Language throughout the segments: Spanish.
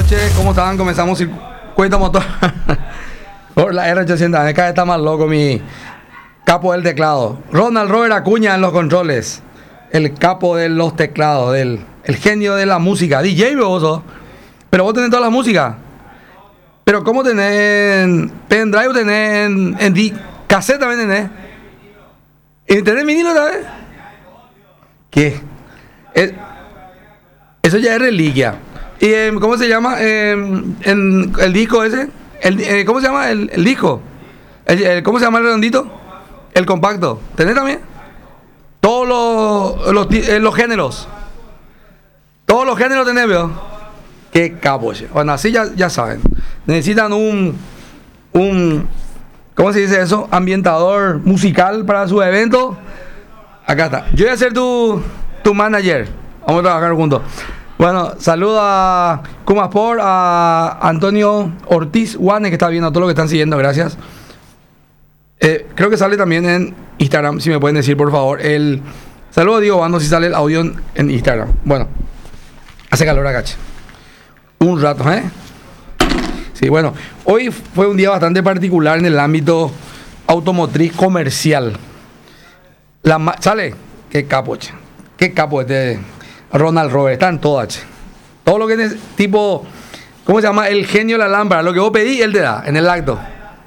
noches, ¿cómo están? Comenzamos circuito motor por la R800. Cada vez está más loco mi capo del teclado. Ronald Robert Acuña en los controles. El capo de los teclados, el genio de la música. DJ vos sos. Pero vos tenés toda la música. Pero ¿cómo tenés pendrive? Tenés en cassette también tenés. ¿Y tenés vinilo también? ¿Qué? Eso ya es reliquia. ¿Y cómo se llama el disco ese? ¿Cómo se llama el disco? ¿Cómo se llama el redondito? El compacto. ¿Tenés también? Todos los géneros. Todos los géneros tenés, veo. Qué capo. Bueno, así ya saben. Necesitan un ¿cómo se dice eso? Ambientador musical para su evento. Acá está. Yo voy a ser tu manager. Vamos a trabajar juntos. Bueno, saludo a Kumasport, a Antonio Ortiz Juanes, que está viendo todo lo que están siguiendo, gracias. Creo que sale también en Instagram, si me pueden decir por favor. Saludo a Diego Bando si sale el audio en Instagram. Bueno, hace calor acá. Un rato, ¿eh? Sí, bueno, hoy fue un día bastante particular en el ámbito automotriz comercial. ¿Sale? Qué capo, che. Qué capo Ronald Robert, está en todo, che. Todo lo que es tipo, ¿cómo se llama? El genio de la lámpara. Lo que vos pedís, él te da en el acto.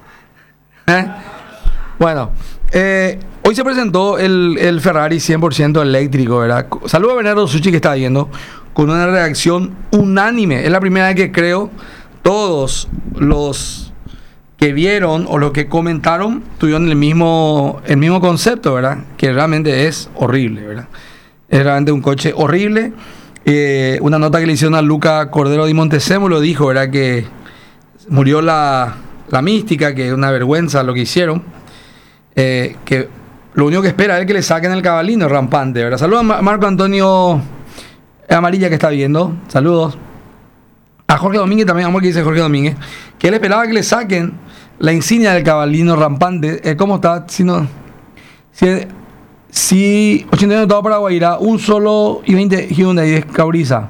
Bueno, hoy se presentó el Ferrari 100% eléctrico, ¿verdad? Saludo a Bernardo Suchi que está viendo, con una reacción unánime. Es la primera vez que creo todos los que vieron o los que comentaron tuvieron el mismo concepto, ¿verdad? Que realmente es horrible, ¿verdad? Es realmente un coche horrible. Una nota que le hicieron a Luca Cordero Di Montezemolo lo dijo, ¿verdad? Que murió la mística, que es una vergüenza lo que hicieron. Que lo único que espera es que le saquen el cabalino rampante, ¿verdad? Saludos a Marco Antonio Amarilla que está viendo. Saludos. A Jorge Domínguez también, amor, que dice Jorge Domínguez. Que él esperaba que le saquen la insignia del cabalino rampante. ¿Cómo está? Si 81 todo para Guairá, un solo y 20 Hyundai de Cabriza.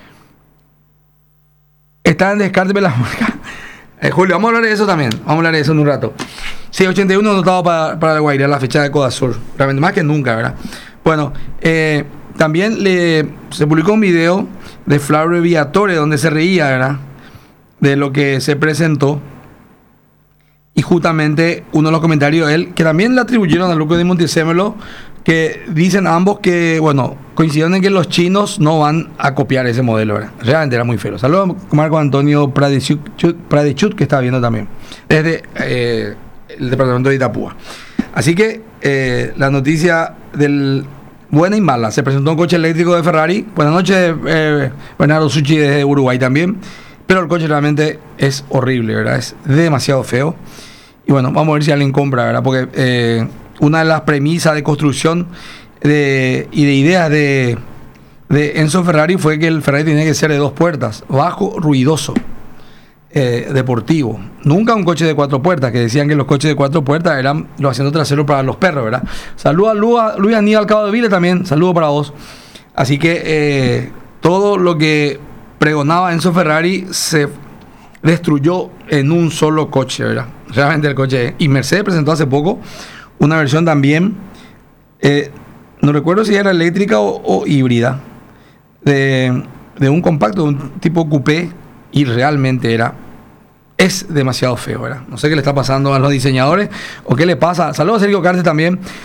Está en descarte la marca. Julio, vamos a hablar de eso también. Vamos a hablar de eso en un rato. Sí, 81 anotado para Guairá, la fecha de Codasur. Realmente más que nunca, ¿verdad? Bueno, también se publicó un video de Flavio Viatore donde se reía, ¿verdad? De lo que se presentó. Y justamente uno de los comentarios de él, que también le atribuyeron a Luca Di Montezemolo, que dicen ambos que, bueno, coincidieron en que los chinos no van a copiar ese modelo, ¿verdad? Realmente era muy feo. Saludos a Marco Antonio Pradechut, que está viendo también, desde el departamento de Itapúa. Así que la noticia del buena y mala. Se presentó un coche eléctrico de Ferrari. Buenas noches, Bernardo Suchi desde Uruguay también. Pero el coche realmente es horrible, ¿verdad? Es demasiado feo. Y bueno, vamos a ver si alguien compra, ¿verdad? Porque una de las premisas de construcción y de ideas de Enzo Ferrari fue que el Ferrari tenía que ser de 2 puertas, bajo, ruidoso, deportivo. Nunca un coche de 4 puertas, que decían que los coches de 4 puertas eran los asientos traseros para los perros, ¿verdad? Saludos a Luis Aníbal Cabo de Vila también, saludos para vos. Así que todo lo que pregonaba Enzo Ferrari se destruyó en un solo coche, ¿verdad? Realmente el coche. Y Mercedes presentó hace poco una versión también, no recuerdo si era eléctrica o híbrida, de un compacto, de un tipo coupé, y realmente es demasiado feo, ¿verdad? No sé qué le está pasando a los diseñadores o qué le pasa. Saludos a Sergio Cárcel también.